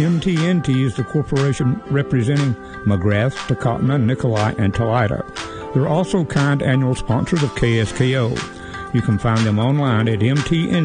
MTNT is the corporation representing McGrath, Takotna, Nikolai, and Toledo. They're also kind annual sponsors of KSKO. You can find them online at mtnt.com.